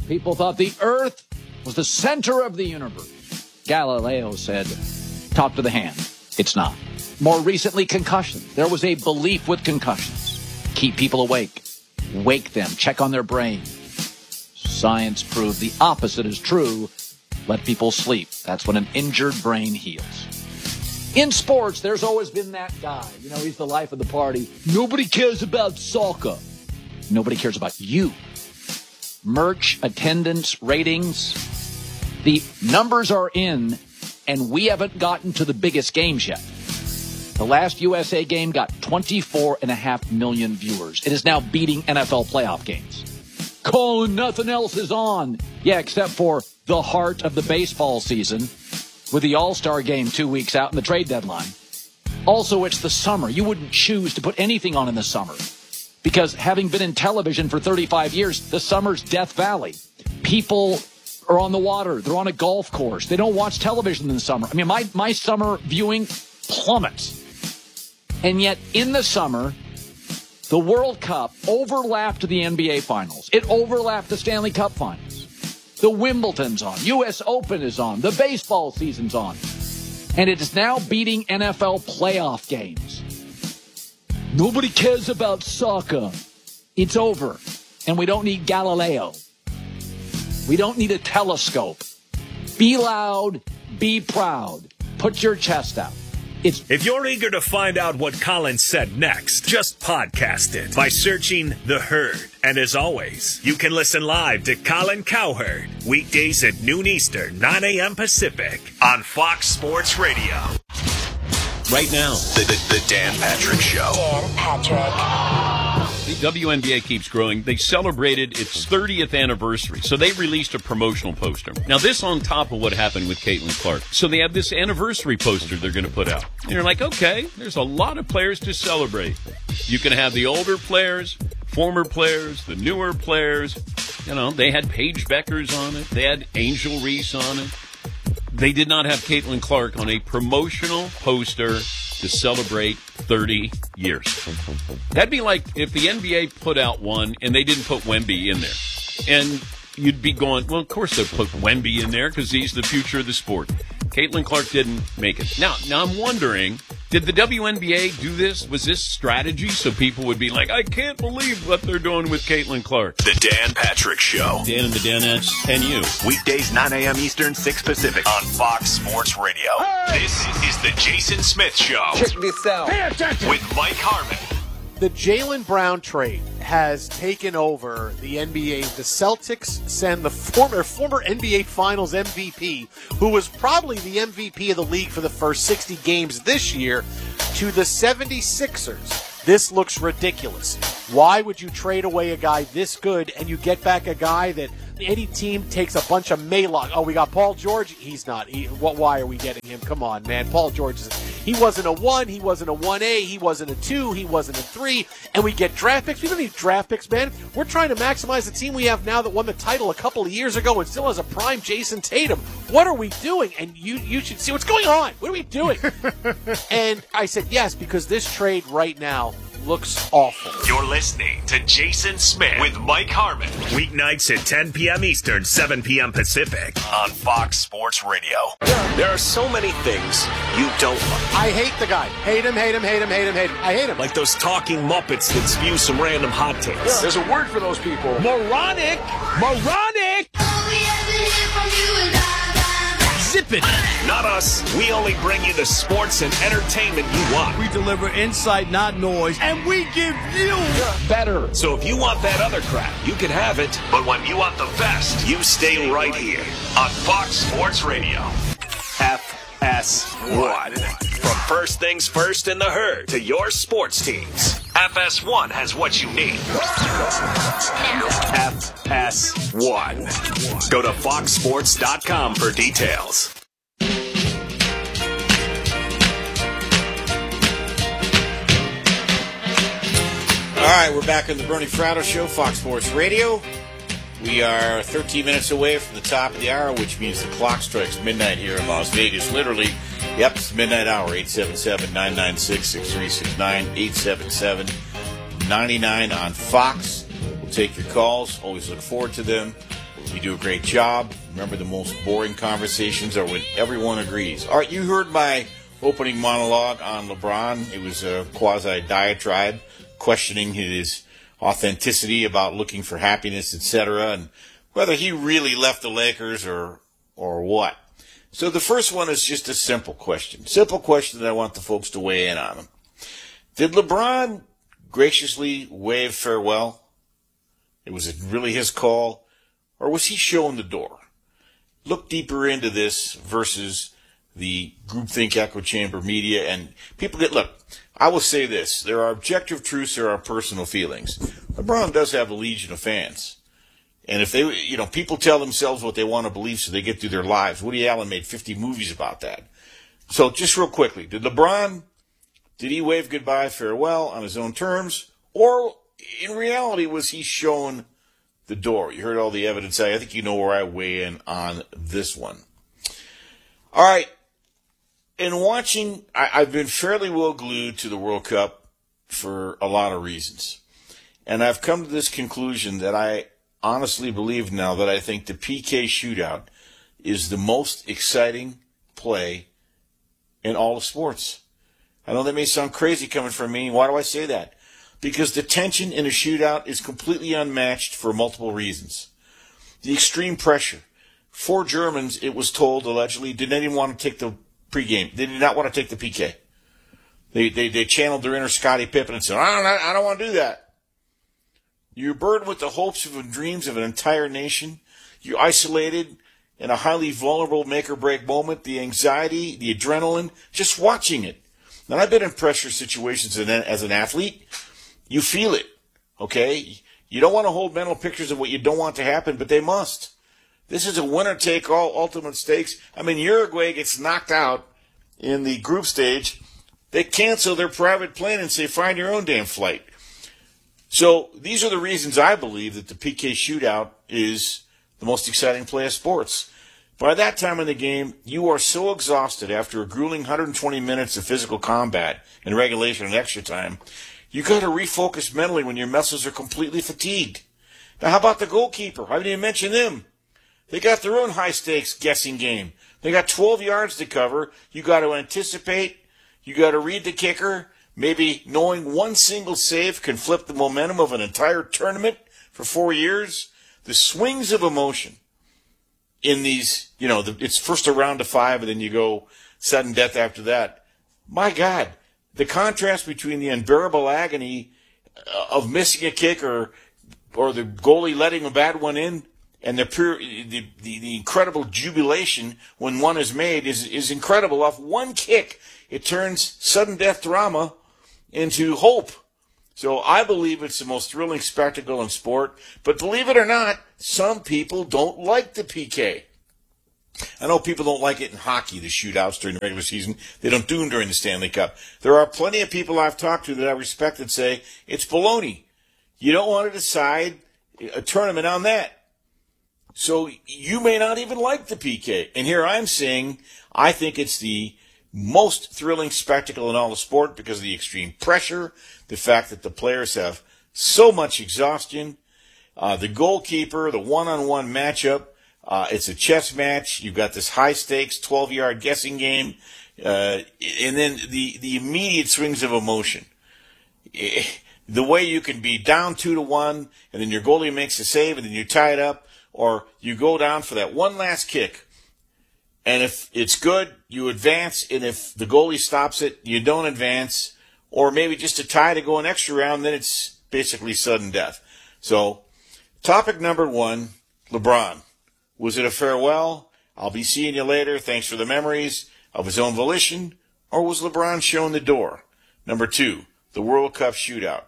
People thought the Earth was the center of the universe. Galileo said, talk to the hand. It's not. More recently, concussions. There was a belief with concussions. Keep people awake. Wake them. Check on their brain. Science proved the opposite is true. Let people sleep. That's when an injured brain heals. In sports, there's always been that guy. You know, he's the life of the party. Nobody cares about soccer. Nobody cares about you. Merch, attendance, ratings. The numbers are in, and we haven't gotten to the biggest games yet. The last USA game got 24.5 million viewers. It is now beating NFL playoff games. Colin, nothing else is on. Yeah, except for the heart of the baseball season with the All-Star game 2 weeks out and the trade deadline. Also, it's the summer. You wouldn't choose to put anything on in the summer because having been in television for 35 years, the summer's Death Valley. People are on the water. They're on a golf course. They don't watch television in the summer. I mean, my summer viewing plummets. And yet, in the summer, the World Cup overlapped the NBA Finals. It overlapped the Stanley Cup Finals. The Wimbledon's on. U.S. Open is on. The baseball season's on. And it is now beating NFL playoff games. Nobody cares about soccer. It's over. And we don't need Galileo. We don't need a telescope. Be loud. Be proud. Put your chest out. If you're eager to find out what Colin said next, just podcast it by searching The Herd. And as always, you can listen live to Colin Cowherd weekdays at noon Eastern, 9 a.m. Pacific on Fox Sports Radio. Right now, the Dan Patrick Show. Dan Patrick. The WNBA keeps growing. They celebrated its 30th anniversary, so they released a promotional poster. Now, this on top of what happened with Caitlin Clark. So they have this anniversary poster they're going to put out. And you're like, okay, there's a lot of players to celebrate. You can have the older players, former players, the newer players. You know, they had Paige Beckers on it. They had Angel Reese on it. They did not have Caitlin Clark on a promotional poster to celebrate 30 years. That'd be like if the NBA put out one and they didn't put Wemby in there. And you'd be going, well, of course they'll put Wemby in there because he's the future of the sport. Caitlin Clark didn't make it. Now I'm wondering, did the WNBA do this? Was this strategy so people would be like, I can't believe what they're doing with Caitlin Clark? The Dan Patrick Show. Dan and the Danettes and you. Weekdays, 9 a.m. Eastern, 6 Pacific on Fox Sports Radio. Hey! This is the Jason Smith Show. Check this out. Pay attention. With Mike Harmon. The Jaylen Brown trade has taken over the NBA. The Celtics send the former NBA Finals MVP, who was probably the MVP of the league for the first 60 games this year, to the 76ers. This looks ridiculous. Why would you trade away a guy this good and you get back a guy that any team takes a bunch of Maylock? Oh, we got Paul George. He's not. Why are we getting him? Come on, man. Paul George, he wasn't a 1. He wasn't a 1A. He wasn't a 2. He wasn't a 3. And we get draft picks. We don't need draft picks, man. We're trying to maximize the team we have now that won the title a couple of years ago and still has a prime Jason Tatum. What are we doing? And you should see what's going on. What are we doing? And I said yes, because this trade right now looks awful. You're listening to Jason Smith with Mike Harmon. Weeknights at 10 p.m. Eastern, 7 p.m. Pacific on Fox Sports Radio. There are so many things you don't like. I hate the guy. Hate him. I hate him. Like those talking Muppets that spew some random hot takes. Yeah, there's a word for those people. Moronic! Zip it! Not us. We only bring you the sports and entertainment you want. We deliver insight, not noise, and we give you better. So if you want that other crap, you can have it. But when you want the best, you stay right here on Fox Sports Radio. FS1. From First Things First in the Herd to your sports teams, FS1 has what you need. FS1. Go to foxsports.com for details. All right, we're back on the Bernie Fratto Show, Fox Sports Radio. We are 13 minutes away from the top of the hour, which means the clock strikes midnight here in Las Vegas. Literally, yep, it's the midnight hour, 877-996-6369, 877-99 on Fox. We'll take your calls. Always look forward to them. We're You do a great job. Remember, the most boring conversations are when everyone agrees. All right, you heard my opening monologue on LeBron. It was a quasi-diatribe questioning his authenticity about looking for happiness, etc., and whether he really left the Lakers or what. So the first one is just a simple question. Simple question that I want the folks to weigh in on. Did LeBron graciously wave farewell? Was it really his call? Or was he shown the door? Look deeper into this versus the groupthink echo chamber media. And people look, I will say this. There are objective truths, there are personal feelings. LeBron does have a legion of fans. And if they, people tell themselves what they want to believe so they get through their lives. Woody Allen made 50 movies about that. So just real quickly, did he wave goodbye, farewell on his own terms? Or in reality, was he shown the door? You heard all the evidence. I think you know where I weigh in on this one. All right. In watching, I've been fairly well glued to the World Cup for a lot of reasons. And I've come to this conclusion that I honestly believe now that I think the PK shootout is the most exciting play in all of sports. I know that may sound crazy coming from me. Why do I say that? Because the tension in a shootout is completely unmatched for multiple reasons. The extreme pressure. 4 Germans, it was told, allegedly, didn't even want to take the pregame. They did not want to take the PK. They channeled their inner Scottie Pippen and said, I don't want to do that. You're burdened with the hopes and dreams of an entire nation. You're isolated in a highly vulnerable make-or-break moment. The anxiety, the adrenaline, just watching it. Now, I've been in pressure situations as an athlete. You feel it, okay? You don't want to hold mental pictures of what you don't want to happen, but they must. This is a winner-take-all ultimate stakes. I mean, Uruguay gets knocked out in the group stage. They cancel their private plane and say, find your own damn flight. So these are the reasons I believe that the PK shootout is the most exciting play of sports. By that time in the game, you are so exhausted after a grueling 120 minutes of physical combat in regulation and extra time, you got to refocus mentally when your muscles are completely fatigued. Now, how about the goalkeeper? I didn't even mention them. They got their own high-stakes guessing game. They got 12 yards to cover. You got to anticipate. You got to read the kicker. Maybe knowing one single save can flip the momentum of an entire tournament for 4 years. The swings of emotion in these, it's first a round of 5 and then you go sudden death after that. My God, the contrast between the unbearable agony of missing a kick or the goalie letting a bad one in and the incredible jubilation when one is made is incredible. Off one kick, it turns sudden death drama into hope. So I believe it's the most thrilling spectacle in sport. But believe it or not, some people don't like the PK. I know people don't like it in hockey, the shootouts during the regular season. They don't do them during the Stanley Cup. There are plenty of people I've talked to that I respect that say it's baloney. You don't want to decide a tournament on that. So you may not even like the PK. And here I'm saying I think it's the most thrilling spectacle in all the sport because of the extreme pressure, the fact that the players have so much exhaustion, the goalkeeper, the one-on-one matchup. It's a chess match. You've got this high-stakes 12-yard guessing game, and then the immediate swings of emotion. The way you can be down 2-1, and then your goalie makes a save, and then you tie it up, or you go down for that one last kick. And if it's good, you advance. And if the goalie stops it, you don't advance. Or maybe just a tie to go an extra round, then it's basically sudden death. So, topic number 1, LeBron. Was it a farewell? I'll be seeing you later. Thanks for the memories of his own volition. Or was LeBron shown the door? Number 2, the World Cup shootout.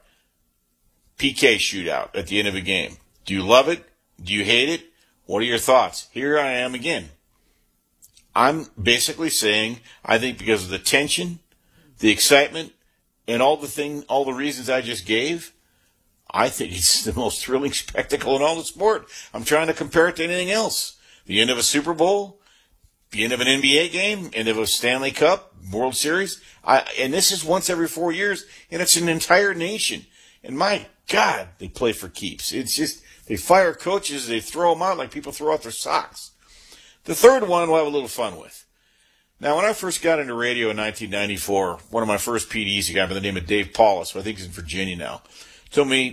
PK shootout at the end of a game. Do you love it? Do you hate it? What are your thoughts? Here I am again. I'm basically saying, I think because of the tension, the excitement, and all the reasons I just gave, I think it's the most thrilling spectacle in all the sport. I'm trying to compare it to anything else. The end of a Super Bowl, the end of an NBA game, end of a Stanley Cup, World Series. And this is once every 4 years, and it's an entire nation. And my God, they play for keeps. It's just, They fire coaches, they throw them out like people throw out their socks. The third one we'll have a little fun with. Now, when I first got into radio in 1994, one of my first PDs, a guy by the name of Dave Paulus, who I think is in Virginia now, told me,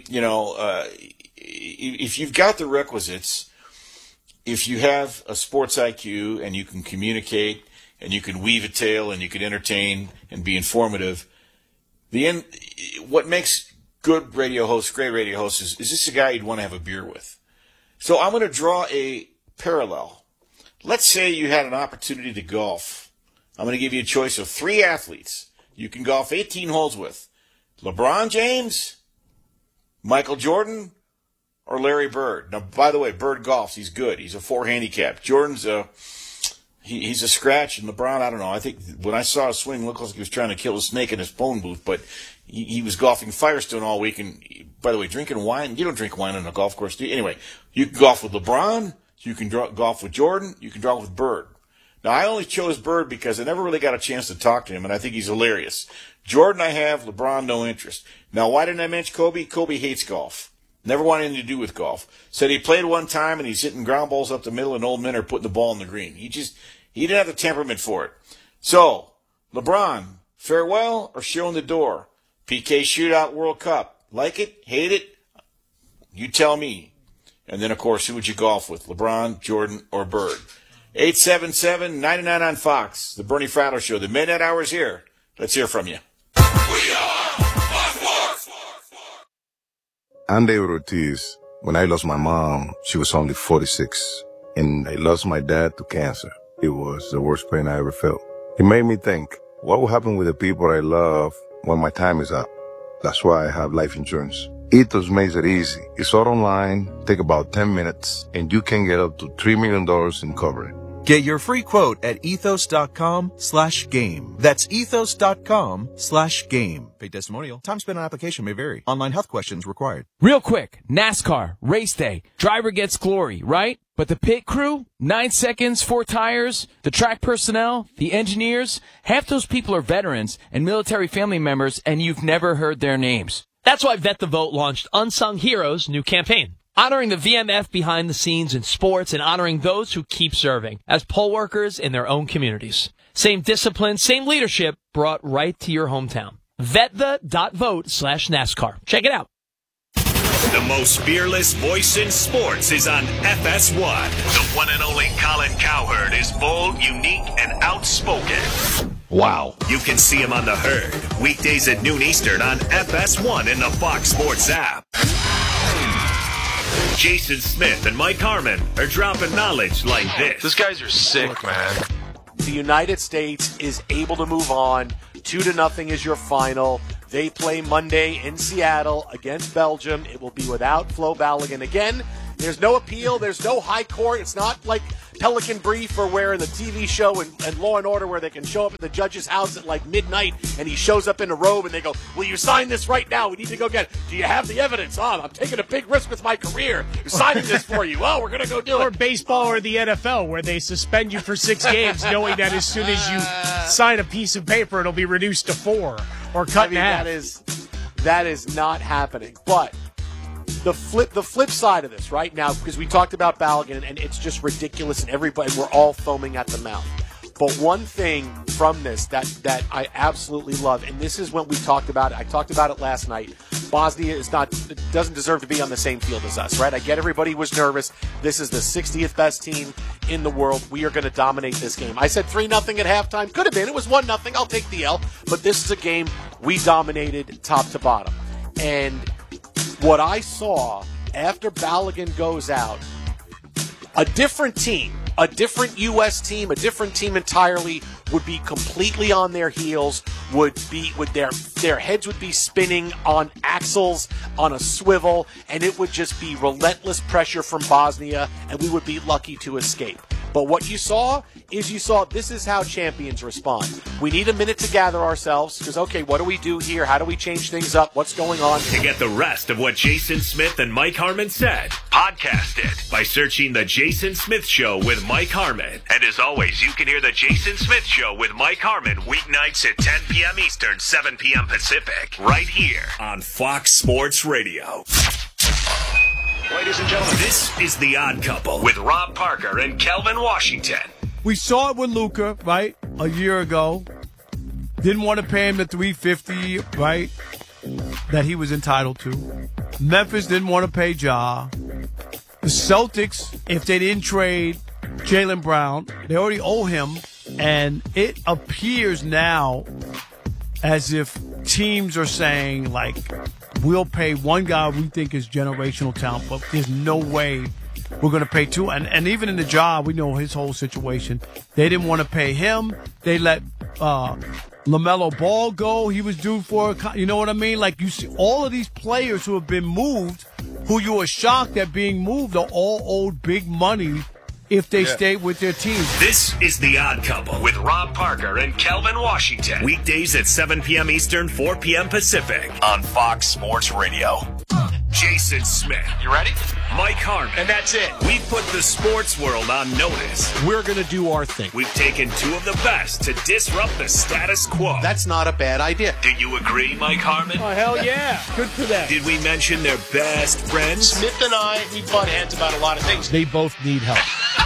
if you've got the requisites, if you have a sports IQ and you can communicate and you can weave a tale and you can entertain and be informative, what makes good radio hosts, great radio hosts, is this a guy you'd want to have a beer with? So I'm going to draw a parallel. Let's say you had an opportunity to golf. I'm going to give you a choice of 3 athletes you can golf 18 holes with. LeBron James, Michael Jordan, or Larry Bird. Now, by the way, Bird golfs. He's good. He's a 4 handicap. Jordan's he's a scratch, and LeBron, I don't know. I think when I saw his swing, it looked like he was trying to kill a snake in his phone booth, but he was golfing Firestone all week. And, by the way, drinking wine, you don't drink wine on a golf course, do you? Anyway, you can golf with LeBron, you can golf with Jordan, you can golf with Bird. Now, I only chose Bird because I never really got a chance to talk to him, and I think he's hilarious. Jordan I have, LeBron no interest. Now, why didn't I mention Kobe? Kobe hates golf. Never wanted anything to do with golf. Said he played one time and he's hitting ground balls up the middle and old men are putting the ball in the green. He didn't have the temperament for it. So, LeBron, farewell or showing the door? PK Shootout World Cup. Like it? Hate it? You tell me. And then, of course, who would you golf with? LeBron, Jordan, or Bird? 877-99 on Fox. The Bernie Fratto Show. The Midnight Hour is here. Let's hear from you. I'm David Ortiz. When I lost my mom, she was only 46. And I lost my dad to cancer. It was the worst pain I ever felt. It made me think, what will happen with the people I love when my time is up? That's why I have life insurance. Ethos makes it easy. It's all online, take about 10 minutes, and you can get up to $3 million in coverage. Get your free quote at ethos.com/game. That's ethos.com/game. Paid testimonial. Time spent on application may vary. Online health questions required. Real quick, NASCAR, race day. Driver gets glory, right? But the pit crew, 9 seconds, 4 tires, the track personnel, the engineers, half those people are veterans and military family members, and you've never heard their names. That's why Vet the Vote launched Unsung Heroes' new campaign, honoring the VMF behind the scenes in sports and honoring those who keep serving as poll workers in their own communities. Same discipline, same leadership brought right to your hometown. VetThe.vote/NASCAR. Check it out. The most fearless voice in sports is on FS1. The one and only Colin Cowherd is bold, unique, and outspoken. Wow. You can see him on The Herd, weekdays at noon Eastern on FS1 in the Fox Sports app. Jason Smith and Mike Harmon are dropping knowledge like this. These guys are sick, man. The United States is able to move on. 2-0 is your final. They play Monday in Seattle against Belgium. It will be without Flo Balogun again. There's no appeal. There's no high court. It's not like Pelican Brief or where in the TV show and Law and Order where they can show up at the judge's house at like midnight and he shows up in a robe and they go, will you sign this right now? We need to go get it. Do you have the evidence? I'm taking a big risk with my career. We're signing this for you. We're going to go do it. Or baseball or the NFL where they suspend you for 6 games knowing that as soon as you sign a piece of paper it'll be reduced to 4 or cut in half. That is not happening. But the flip side of this right now, because we talked about Balogun and it's just ridiculous and we're all foaming at the mouth. But one thing from this that I absolutely love, and this is when we talked about it. I talked about it last night. Bosnia doesn't deserve to be on the same field as us, right? I get everybody was nervous. This is the 60th best team in the world. We are going to dominate this game. I said 3-0 at halftime. Could have been. It was 1-0. I'll take the L. But this is a game we dominated top to bottom. And what I saw after Balogun goes out, a different team, a different U.S. team, a different team entirely would be completely on their heels, their heads would be spinning on axles, on a swivel, and it would just be relentless pressure from Bosnia, and we would be lucky to escape. But what you saw this is how champions respond. We need a minute to gather ourselves because, okay, what do we do here? How do we change things up? What's going on? To get the rest of what Jason Smith and Mike Harmon said, podcast it by searching The Jason Smith Show with Mike Harmon. And as always, you can hear The Jason Smith Show with Mike Harmon weeknights at 10 p.m. Eastern, 7 p.m. Pacific, right here on Fox Sports Radio. Ladies and gentlemen, this is The Odd Couple with Rob Parker and Kelvin Washington. We saw it with Luka, right, a year ago. Didn't want to pay him the $350, right, that he was entitled to. Memphis didn't want to pay Ja. The Celtics, if they didn't trade Jaylen Brown, they already owe him. And it appears now as if teams are saying, like, we'll pay one guy we think is generational talent, but there's no way we're going to pay two. And even in the job, we know his whole situation. They didn't want to pay him. They let LaMelo Ball go. He was due for, you know what I mean? Like, you see all of these players who have been moved, who you were shocked at being moved, are all owed big money if they stay with their teams. This is The Odd Couple with Rob Parker and Kelvin Washington. Weekdays at 7 p.m. Eastern, 4 p.m. Pacific on Fox Sports Radio. Jason Smith. You ready? Mike Harmon. And that's it. We put the sports world on notice. We're going to do our thing. We've taken two of the best to disrupt the status quo. That's not a bad idea. Do you agree, Mike Harmon? Oh, hell yeah. Good for them. Did we mention their best friends? Smith and I, we butt heads about a lot of things. They both need help.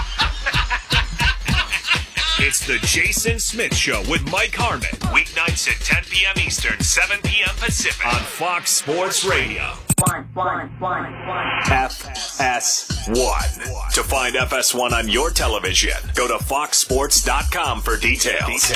It's the Jason Smith Show with Mike Harmon. Weeknights at 10 p.m. Eastern, 7 p.m. Pacific on Fox Sports Radio. FS1. To find FS1 on your television, go to foxsports.com for details.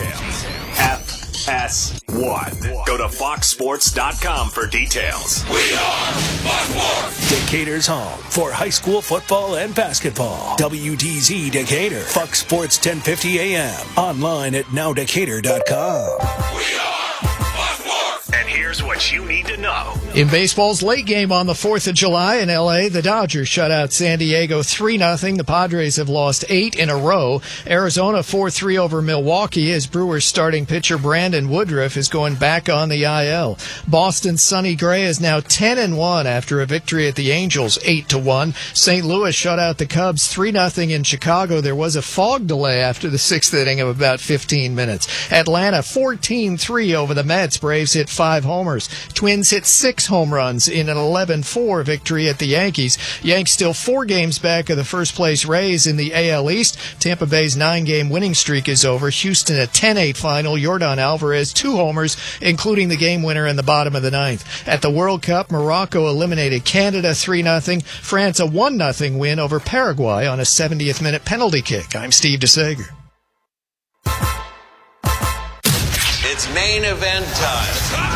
FS1. Go to foxsports.com for details. We are Fox Sports. Decatur's home for high school football and basketball. WDZ Decatur. Fox Sports 1050 AM. Online at nowdecatur.com. We are Fox Sports. And here's what you need to know. In baseball's late game on the 4th of July in L.A., the Dodgers shut out San Diego 3-0. The Padres have lost 8 in a row. Arizona 4-3 over Milwaukee as Brewers starting pitcher Brandon Woodruff is going back on the IL. Boston's Sonny Gray is now 10-1 after a victory at the Angels 8-1. St. Louis shut out the Cubs 3-0 in Chicago. There was a fog delay after the 6th inning of about 15 minutes. Atlanta 14-3 over the Mets. Braves hit 5 homers. Twins hit 6 home runs in an 11-4 victory at the Yankees. Yanks still 4 games back of the first-place Rays in the AL East. Tampa Bay's 9-game winning streak is over. Houston a 10-8 final. Yordan Alvarez 2 homers, including the game winner in the bottom of the 9th. At the World Cup, Morocco eliminated Canada 3-0. France a 1-0 win over Paraguay on a 70th-minute penalty kick. I'm Steve DeSager. It's main event time.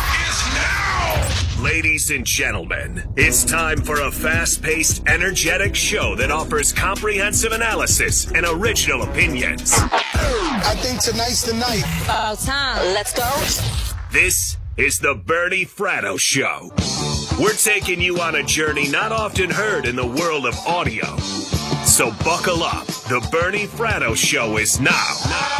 Ladies and gentlemen, it's time for a fast-paced, energetic show that offers comprehensive analysis and original opinions. I think tonight's the night. About time. Let's go. This is the Bernie Fratto Show. We're taking you on a journey not often heard in the world of audio. So buckle up. The Bernie Fratto Show is now.